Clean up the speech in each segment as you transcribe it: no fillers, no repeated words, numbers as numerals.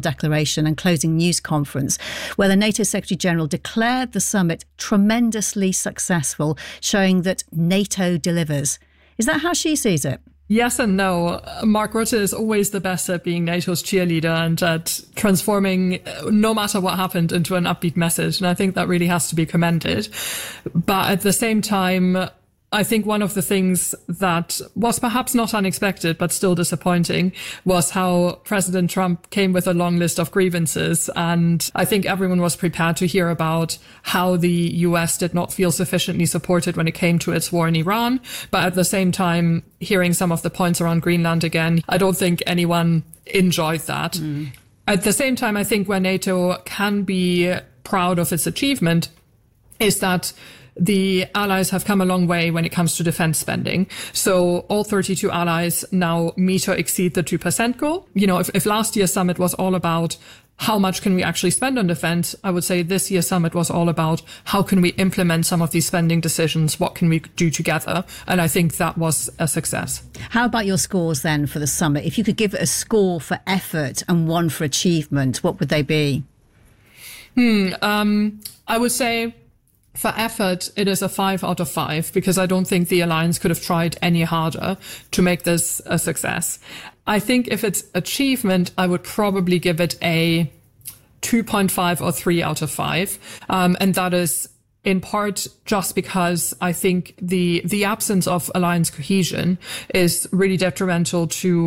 declaration and closing news conference, where the NATO Secretary General declared the summit tremendously successful, showing that NATO delivers. Is that how she sees it? Yes and no. Mark Rutte is always the best at being NATO's cheerleader and at transforming, no matter what happened, into an upbeat message. And I think that really has to be commended. But at the same time, I think one of the things that was perhaps not unexpected, but still disappointing, was how President Trump came with a long list of grievances. And I think everyone was prepared to hear about how the US did not feel sufficiently supported when it came to its war in Iran. But at the same time, hearing some of the points around Greenland again, I don't think anyone enjoyed that. At the same time, I think where NATO can be proud of its achievement is that the allies have come a long way when it comes to defense spending. So all 32 allies now meet or exceed the 2% goal. You know, if last year's summit was all about how much can we actually spend on defense, I would say this year's summit was all about how can we implement some of these spending decisions? What can we do together? And I think that was a success. How about your scores then for the summit? If you could give it a score for effort and one for achievement, what would they be? I would say, for effort, it is a 5 out of 5 because I don't think the alliance could have tried any harder to make this a success. I think if it's achievement, I would probably give it a 2.5 or 3 out of 5. And that is in part just because I think the absence of alliance cohesion is really detrimental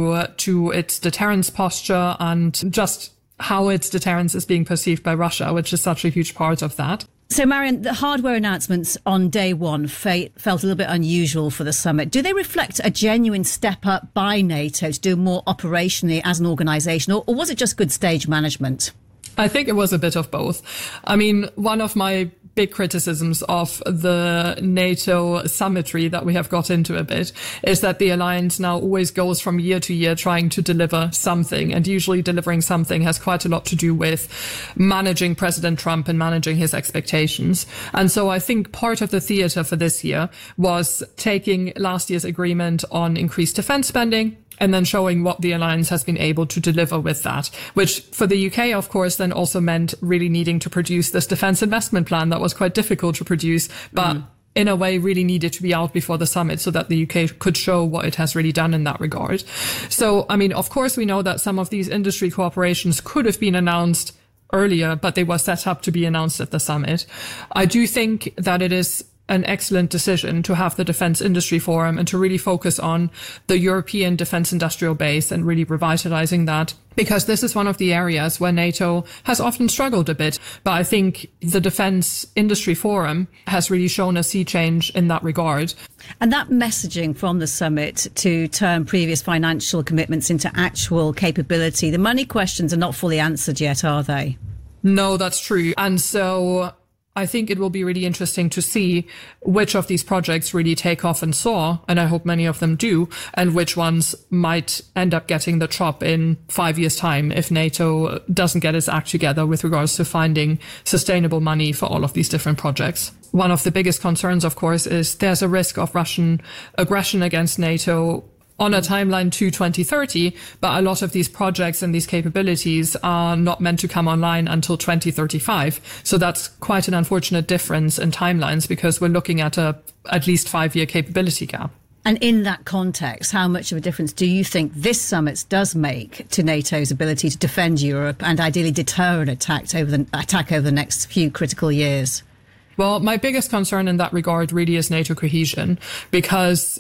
to its deterrence posture and just how its deterrence is being perceived by Russia, which is such a huge part of that. So, Marion, the hardware announcements on day one felt a little bit unusual for the summit. Do they reflect a genuine step up by NATO to do more operationally as an organisation, or was it just good stage management? I think it was a bit of both. I mean, one of my big criticisms of the NATO summitry that we have got into a bit is that the alliance now always goes from year to year trying to deliver something, and usually delivering something has quite a lot to do with managing President Trump and managing his expectations. And so I think part of the theatre for this year was taking last year's agreement on increased defence spending and then showing what the alliance has been able to deliver with that, which for the UK, of course, then also meant really needing to produce this defence investment plan that was quite difficult to produce, but in a way really needed to be out before the summit so that the UK could show what it has really done in that regard. So, I mean, of course, we know that some of these industry cooperations could have been announced earlier, but they were set up to be announced at the summit. I do think that it is an excellent decision to have the Defence Industry Forum and to really focus on the European defence industrial base and really revitalising that, because this is one of the areas where NATO has often struggled a bit. But I think the Defence Industry Forum has really shown a sea change in that regard. And that messaging from the summit to turn previous financial commitments into actual capability, the money questions are not fully answered yet, are they? No, that's true. And so I think it will be really interesting to see which of these projects really take off and soar, and I hope many of them do, and which ones might end up getting the chop in 5 years' time if NATO doesn't get its act together with regards to finding sustainable money for all of these different projects. One of the biggest concerns, of course, is there's a risk of Russian aggression against NATO on a timeline to 2030, but a lot of these projects and these capabilities are not meant to come online until 2035. So that's quite an unfortunate difference in timelines because we're looking at at least 5-year capability gap. And in that context, how much of a difference do you think this summit does make to NATO's ability to defend Europe and ideally deter an attack over the next few critical years? Well, my biggest concern in that regard really is NATO cohesion, because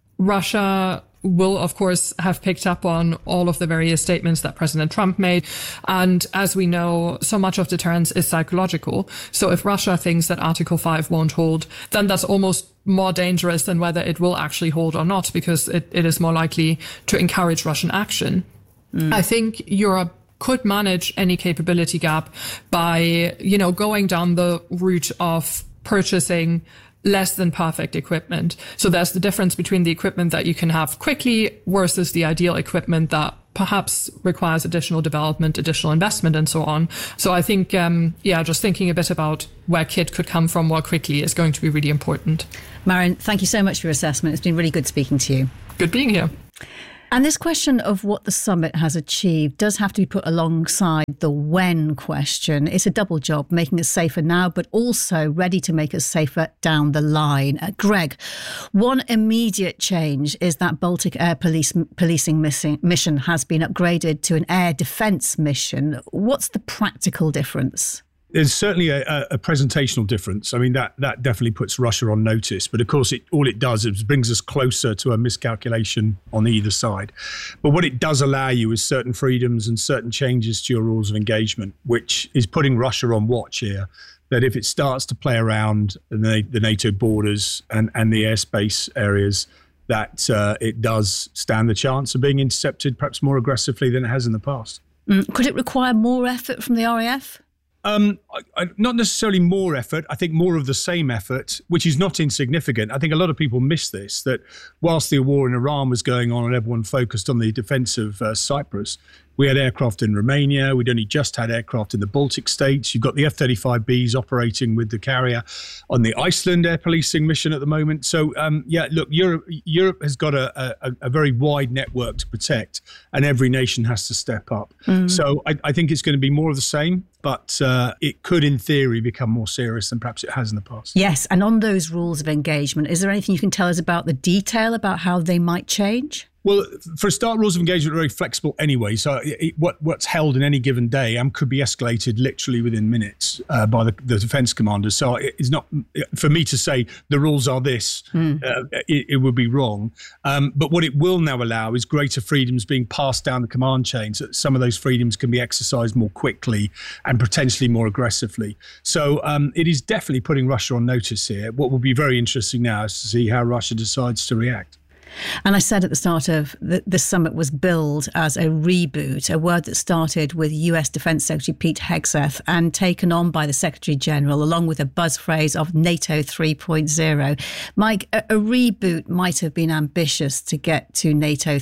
Russia will, of course, have picked up on all of the various statements that President Trump made. And as we know, so much of deterrence is psychological. So if Russia thinks that Article 5 won't hold, then that's almost more dangerous than whether it will actually hold or not, because it is more likely to encourage Russian action. I think Europe could manage any capability gap by, going down the route of purchasing less than perfect equipment. So there's the difference between the equipment that you can have quickly versus the ideal equipment that perhaps requires additional development, additional investment, and so on. So I think, just thinking a bit about where kit could come from more quickly is going to be really important. Marion, thank you so much for your assessment. It's been really good speaking to you. Good being here. And this question of what the summit has achieved does have to be put alongside with the when question. It's a double job, making us safer now, but also ready to make us safer down the line. Greg, one immediate change is that Baltic Air Policing mission has been upgraded to an air defence mission. What's the practical difference? There's certainly a presentational difference. I mean, that definitely puts Russia on notice. But of course, all it does is brings us closer to a miscalculation on either side. But what it does allow you is certain freedoms and certain changes to your rules of engagement, which is putting Russia on watch here. That if it starts to play around the NATO borders and the airspace areas, that it does stand the chance of being intercepted perhaps more aggressively than it has in the past. Could it require more effort from the RAF? Not necessarily more effort. I think more of the same effort, which is not insignificant. I think a lot of people miss this, that whilst the war in Iran was going on and everyone focused on the defence of Cyprus, we had aircraft in Romania. We'd only just had aircraft in the Baltic states. You've got the F-35Bs operating with the carrier on the Iceland air policing mission at the moment. So, look, Europe has got a very wide network to protect, and every nation has to step up. So I think it's going to be more of the same, but it could, in theory, become more serious than perhaps it has in the past. Yes, and on those rules of engagement, is there anything you can tell us about the detail about how they might change? Well, for a start, rules of engagement are very flexible anyway. So what's held in any given day could be escalated literally within minutes by the defence commanders. So it's not, for me to say the rules are this, it would be wrong. But what it will now allow is greater freedoms being passed down the command chain, so that some of those freedoms can be exercised more quickly and potentially more aggressively. So it is definitely putting Russia on notice here. What will be very interesting now is to see how Russia decides to react. And I said at the start of the summit was billed as a reboot, a word that started with US Defence Secretary Pete Hegseth and taken on by the Secretary General, along with a buzz phrase of NATO 3.0. Mike, a reboot might have been ambitious to get to NATO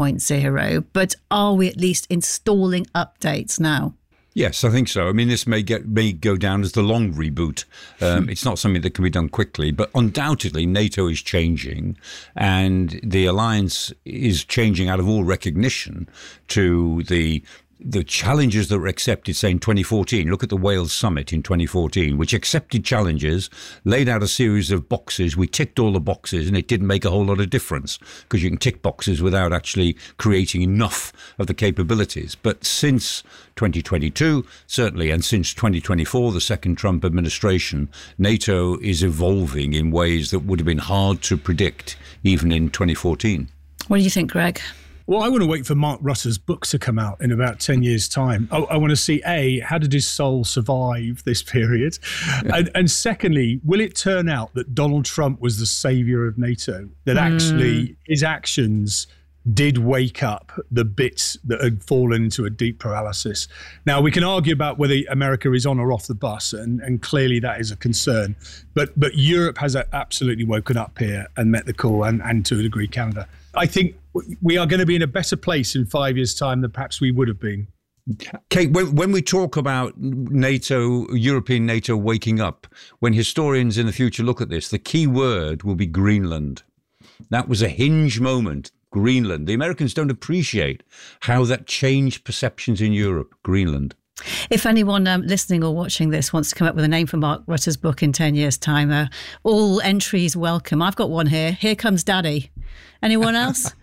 3.0, but are we at least installing updates now? Yes, I think so. I mean, this may go down as the long reboot. It's not something that can be done quickly, but undoubtedly NATO is changing, and the alliance is changing out of all recognition to the challenges that were accepted, say, in 2014. Look at the Wales summit in 2014, which accepted challenges, laid out a series of boxes. We ticked all the boxes, and it didn't make a whole lot of difference because you can tick boxes without actually creating enough of the capabilities. But since 2022, certainly, and since 2024, the second Trump administration, NATO is evolving in ways that would have been hard to predict even in 2014. What do you think, Greg? Well, I want to wait for Mark Rutter's book to come out in about 10 years' time. I want to see, A, how did his soul survive this period? And secondly, will it turn out that Donald Trump was the savior of NATO? That actually his actions did wake up the bits that had fallen into a deep paralysis. Now, we can argue about whether America is on or off the bus, and clearly that is a concern. But Europe has absolutely woken up here and met the call, and to a degree Canada. I think we are going to be in a better place in 5 years' time than perhaps we would have been. Kate, when we talk about NATO, European NATO waking up, when historians in the future look at this, the key word will be Greenland. That was a hinge moment. Greenland. The Americans don't appreciate how that changed perceptions in Europe. Greenland. If anyone listening or watching this wants to come up with a name for Mark Rutter's book in 10 years' time, all entries welcome. I've got one here. Here Comes Daddy. Anyone else?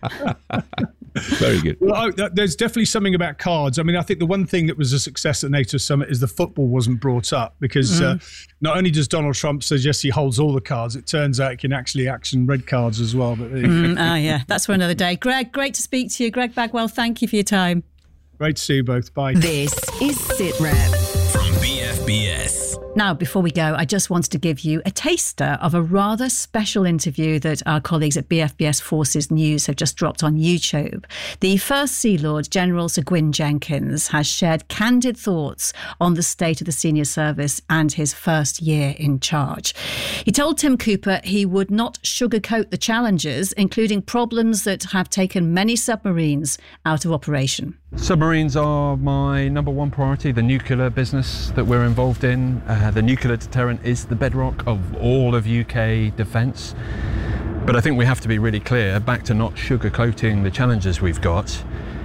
Very good. Well, there's definitely something about cards. I mean, I think the one thing that was a success at NATO Summit is the football wasn't brought up, because not only does Donald Trump suggest he holds all the cards, it turns out he can actually action red cards as well. But yeah, that's for another day. Greg, great to speak to you. Greg Bagwell, thank you for your time. Great to see you both. Bye. This is SITREP from BFBS. Now, before we go, I just wanted to give you a taster of a rather special interview that our colleagues at BFBS Forces News have just dropped on YouTube. The First Sea Lord, General Sir Gwyn Jenkins, has shared candid thoughts on the state of the senior service and his first year in charge. He told Tim Cooper he would not sugarcoat the challenges, including problems that have taken many submarines out of operation. Submarines are my number one priority, the nuclear business that we're involved in. The nuclear deterrent is the bedrock of all of UK defence. But I think we have to be really clear, back to not sugarcoating the challenges we've got.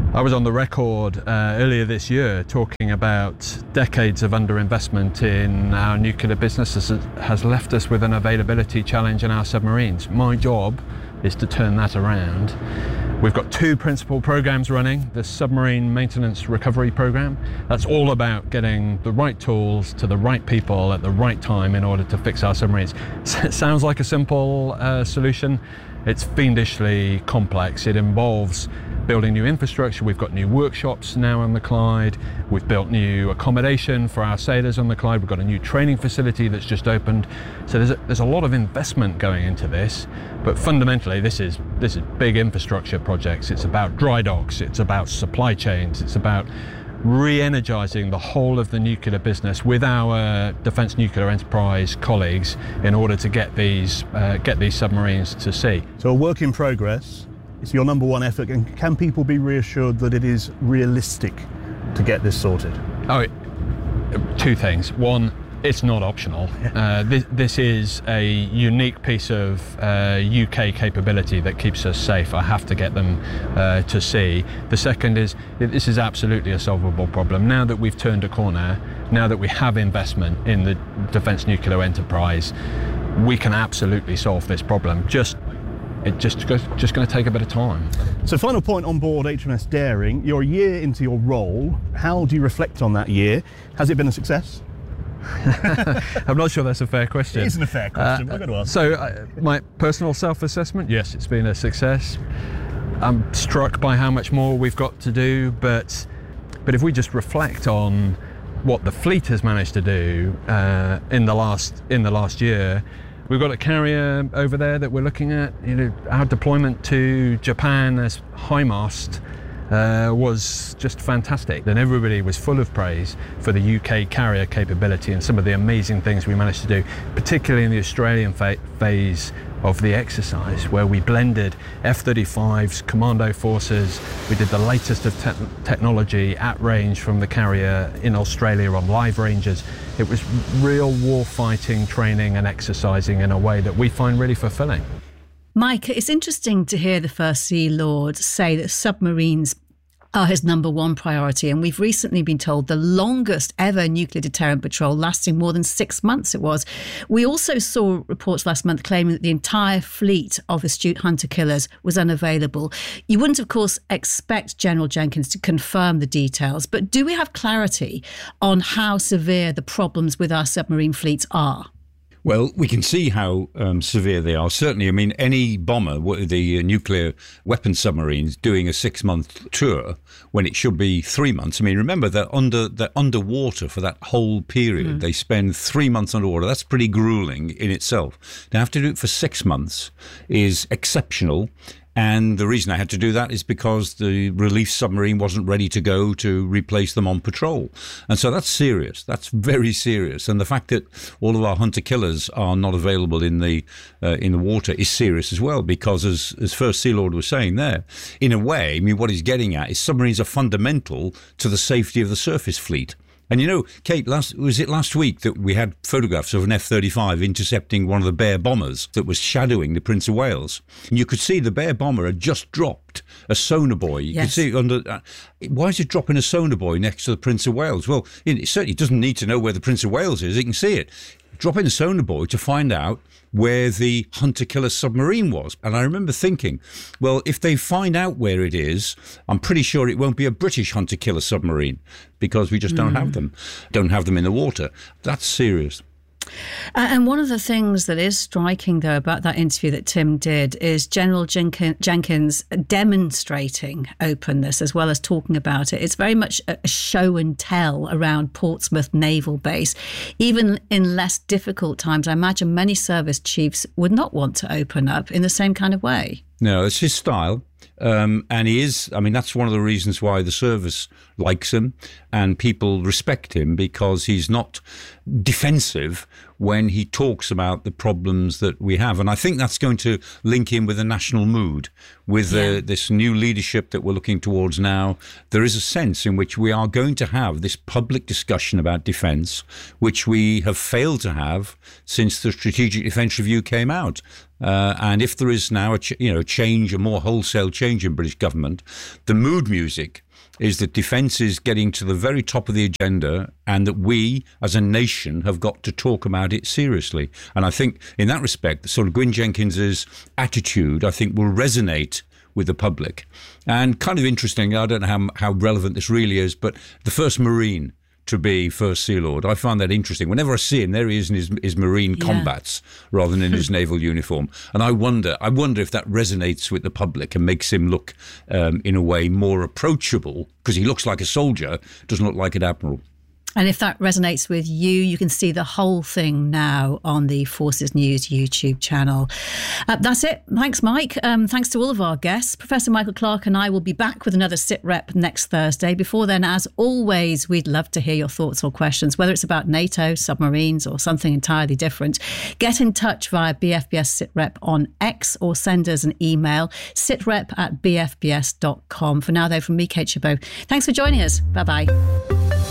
I was on the record earlier this year talking about decades of underinvestment in our nuclear business has left us with an availability challenge in our submarines. My job is to turn that around. We've got 2 principal programs running. The Submarine Maintenance Recovery Program. That's all about getting the right tools to the right people at the right time in order to fix our submarines. It sounds like a simple solution. It's fiendishly complex. It involves building new infrastructure. We've got new workshops now on the Clyde. We've built new accommodation for our sailors on the Clyde. We've got a new training facility that's just opened. So there's a lot of investment going into this. But fundamentally, this is big infrastructure projects. It's about dry docks. It's about supply chains. It's about re-energising the whole of the nuclear business with our Defence Nuclear Enterprise colleagues in order to get these submarines to sea. So a work in progress. It's your number one effort, and can people be reassured that it is realistic to get this sorted? 2 things. One, it's not optional. This is a unique piece of UK capability that keeps us safe. I have to get them to sea. The second is, this is absolutely a solvable problem. Now that we've turned a corner, now that we have investment in the Defence Nuclear Enterprise, we can absolutely solve this problem. It's just going to take a bit of time. So final point on board HMS Daring, you're a year into your role. How do you reflect on that year? Has it been a success? I'm not sure that's a fair question. It isn't a fair question, we're going to ask. So my personal self-assessment, yes, it's been a success. I'm struck by how much more we've got to do, but if we just reflect on what the fleet has managed to do in the last year, we've got a carrier over there that we're looking at. Our deployment to Japan as HIMARS was just fantastic, and everybody was full of praise for the UK carrier capability and some of the amazing things we managed to do, particularly in the Australian phase of the exercise, where we blended F-35s, commando forces. We did the latest of technology at range from the carrier in Australia on live ranges. It was real war fighting training and exercising in a way that we find really fulfilling. Mike, it's interesting to hear the First Sea Lord say that submarines are his number one priority. And we've recently been told the longest ever nuclear deterrent patrol lasting more than 6 months it was. We also saw reports last month claiming that the entire fleet of astute hunter killers was unavailable. You wouldn't, of course, expect General Jenkins to confirm the details, but do we have clarity on how severe the problems with our submarine fleets are? Well, we can see how severe they are. Certainly, I mean, any bomber, the nuclear weapon submarines, doing a 6-month tour when it should be 3 months. I mean, remember, they're underwater for that whole period. They spend 3 months underwater. That's pretty grueling in itself. To have to do it for 6 months is exceptional. And the reason I had to do that is because the relief submarine wasn't ready to go to replace them on patrol. And so that's serious. That's very serious. And the fact that all of our hunter killers are not available in the water is serious as well, because as First Sea Lord was saying there, in a way, I mean, what he's getting at is submarines are fundamental to the safety of the surface fleet. And you know, Kate, was it last week that we had photographs of an F-35 intercepting one of the Bear bombers that was shadowing the Prince of Wales? And you could see the Bear bomber had just dropped a sonar buoy. You could see under. Why is it dropping a sonar buoy next to the Prince of Wales? Well, it certainly doesn't need to know where the Prince of Wales is. It can see it. Dropping a sonar buoy to find out where the hunter-killer submarine was. And I remember thinking, well, if they find out where it is, I'm pretty sure it won't be a British hunter-killer submarine, because we just don't have them in the water. That's serious. And one of the things that is striking, though, about that interview that Tim did is General Jenkins demonstrating openness as well as talking about it. It's very much a show and tell around Portsmouth Naval Base. Even in less difficult times, I imagine many service chiefs would not want to open up in the same kind of way. No, it's his style. And he is, I mean, that's one of the reasons why the service likes him. and people respect him because he's not defensive when he talks about the problems that we have. And I think that's going to link in with a national mood. With this new leadership that we're looking towards now, there is a sense in which we are going to have this public discussion about defence, which we have failed to have since the Strategic Defence Review came out. And if there is now a change, a more wholesale change in British government, the mood music is that defence is getting to the very top of the agenda, and that we as a nation have got to talk about it seriously. And I think in that respect, the sort of Gwyn Jenkins's attitude, I think, will resonate with the public. And kind of interesting, I don't know how relevant this really is, but the first Marine to be First Sea Lord, I find that interesting. Whenever I see him, there he is in his Marine combats rather than in his naval uniform. And I wonder if that resonates with the public and makes him look, in a way, more approachable, because he looks like a soldier, doesn't look like an admiral. And if that resonates with you, you can see the whole thing now on the Forces News YouTube channel. That's it. Thanks, Mike. Thanks to all of our guests. Professor Michael Clarke and I will be back with another SITREP next Thursday. Before then, as always, we'd love to hear your thoughts or questions, whether it's about NATO, submarines, or something entirely different. Get in touch via BFBS SITREP on X, or send us an email, sitrep@bfbs.com. For now, though, from me, Kate Chabot, thanks for joining us. Bye-bye.